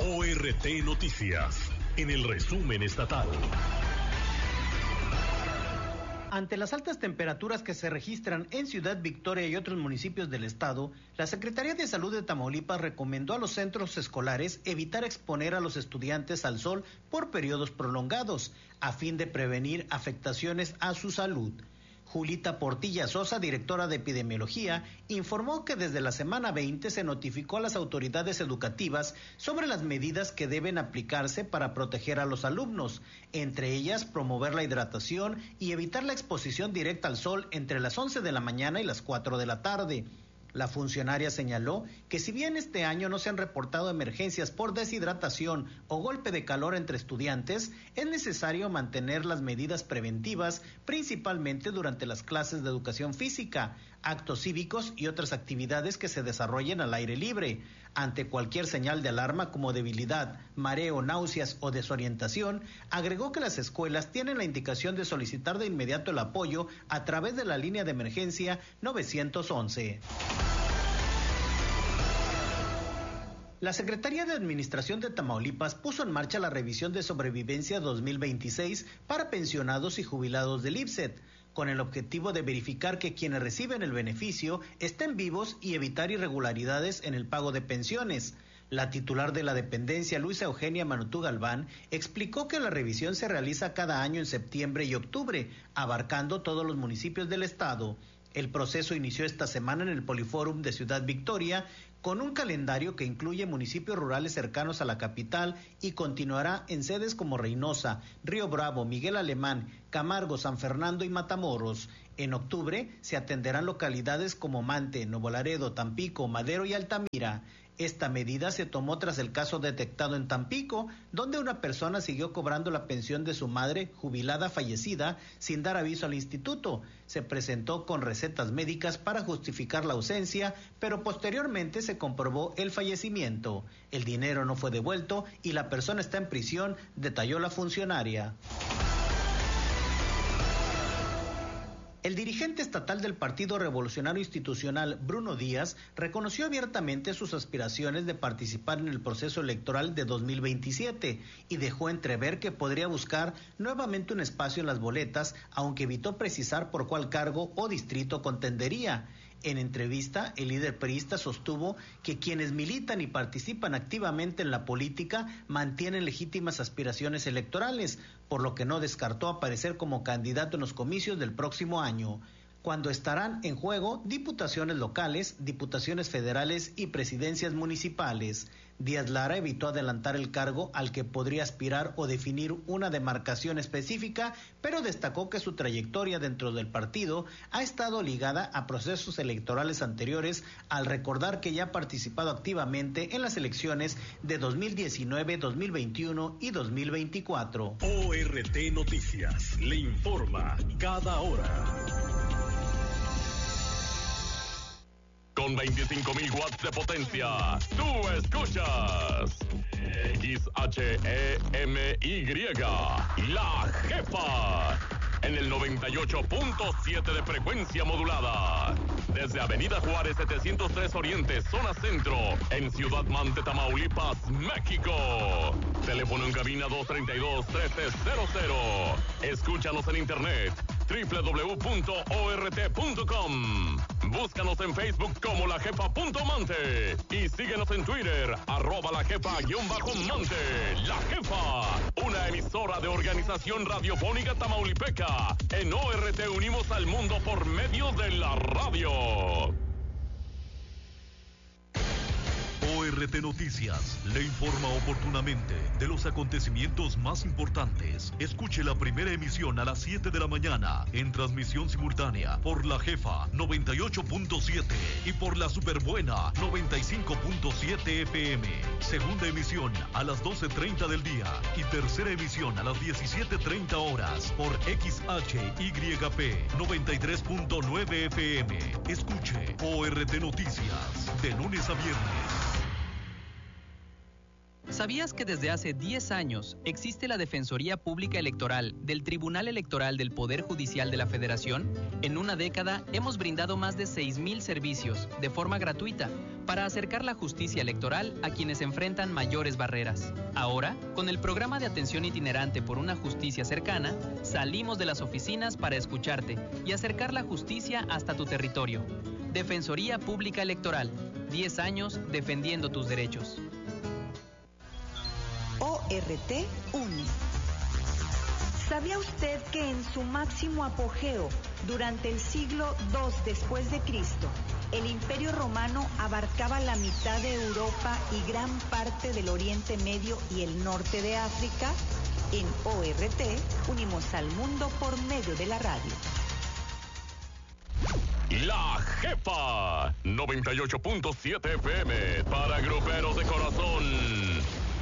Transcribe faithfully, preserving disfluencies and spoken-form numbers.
O R T Noticias, en el resumen estatal. Ante las altas temperaturas que se registran en Ciudad Victoria y otros municipios del estado, la Secretaría de Salud de Tamaulipas recomendó a los centros escolares evitar exponer a los estudiantes al sol por periodos prolongados, a fin de prevenir afectaciones a su salud. Julita Portilla Sosa, directora de Epidemiología, informó que desde la semana veinte se notificó a las autoridades educativas sobre las medidas que deben aplicarse para proteger a los alumnos, entre ellas promover la hidratación y evitar la exposición directa al sol entre las once de la mañana y las cuatro de la tarde. La funcionaria señaló que si bien este año no se han reportado emergencias por deshidratación o golpe de calor entre estudiantes, es necesario mantener las medidas preventivas, principalmente durante las clases de educación física, actos cívicos y otras actividades que se desarrollen al aire libre. Ante cualquier señal de alarma como debilidad, mareo, náuseas o desorientación, agregó que las escuelas tienen la indicación de solicitar de inmediato el apoyo a través de la línea de emergencia nueve once. La Secretaría de Administración de Tamaulipas puso en marcha la revisión de sobrevivencia dos mil veintiséis para pensionados y jubilados del I P S S E T, con el objetivo de verificar que quienes reciben el beneficio estén vivos y evitar irregularidades en el pago de pensiones. La titular de la dependencia, Luisa Eugenia Manutú Galván, explicó que la revisión se realiza cada año en septiembre y octubre, abarcando todos los municipios del estado. El proceso inició esta semana en el Poliforum de Ciudad Victoria, con un calendario que incluye municipios rurales cercanos a la capital y continuará en sedes como Reynosa, Río Bravo, Miguel Alemán, Camargo, San Fernando y Matamoros. En octubre se atenderán localidades como Mante, Nuevo Laredo, Tampico, Madero y Altamira. Esta medida se tomó tras el caso detectado en Tampico, donde una persona siguió cobrando la pensión de su madre, jubilada fallecida, sin dar aviso al instituto. Se presentó con recetas médicas para justificar la ausencia, pero posteriormente se comprobó el fallecimiento. El dinero no fue devuelto y la persona está en prisión, detalló la funcionaria. El dirigente estatal del Partido Revolucionario Institucional, Bruno Díaz, reconoció abiertamente sus aspiraciones de participar en el proceso electoral de dos mil veintisiete y dejó entrever que podría buscar nuevamente un espacio en las boletas, aunque evitó precisar por cuál cargo o distrito contendería. En entrevista, el líder priista sostuvo que quienes militan y participan activamente en la política mantienen legítimas aspiraciones electorales, por lo que no descartó aparecer como candidato en los comicios del próximo año, cuando estarán en juego diputaciones locales, diputaciones federales y presidencias municipales. Díaz Lara evitó adelantar el cargo al que podría aspirar o definir una demarcación específica, pero destacó que su trayectoria dentro del partido ha estado ligada a procesos electorales anteriores, al recordar que ya ha participado activamente en las elecciones de dos mil diecinueve, dos mil veintiuno y dos mil veinticuatro. O R T Noticias le informa cada hora. Con veinticinco mil watts de potencia, tú escuchas X H E M Y, La Jefa, en el noventa y ocho punto siete de frecuencia modulada. Desde Avenida Juárez setecientos tres Oriente, zona centro, en Ciudad Mante, Tamaulipas, México. Teléfono en cabina dos tres dos, uno tres cero cero. Escúchanos en internet doble u doble u doble u punto o r t punto com. Búscanos en Facebook como La Jefa punto Mante y síguenos en Twitter, arroba La Jefa guión bajo Mante. La Jefa, una emisora de Organización Radiofónica Tamaulipeca. En O R T unimos al mundo por medio de la radio. O R T Noticias le informa oportunamente de los acontecimientos más importantes. Escuche la primera emisión a las siete de la mañana en transmisión simultánea por La Jefa noventa y ocho punto siete y por la Superbuena noventa y cinco punto siete F M. Segunda emisión a las doce treinta del día y tercera emisión a las diecisiete treinta horas por X H Y P noventa y tres punto nueve F M. Escuche O R T Noticias de lunes a viernes. ¿Sabía ¿Sabías que desde hace diez años existe la Defensoría Pública Electoral del Tribunal Electoral del Poder Judicial de la Federación? En una década hemos brindado más de seis mil servicios de forma gratuita para acercar la justicia electoral a quienes enfrentan mayores barreras. Ahora, con el programa de atención itinerante por una justicia cercana, salimos de las oficinas para escucharte y acercar la justicia hasta tu territorio. Defensoría Pública Electoral, diez años defendiendo tus derechos. O R T une. ¿Sabía usted que en su máximo apogeo, durante el siglo segundo después de Cristo, el Imperio Romano abarcaba la mitad de Europa y gran parte del Oriente Medio y el norte de África? En O R T unimos al mundo por medio de la radio. La Jefa noventa y ocho punto siete F M para gruperos de corazón.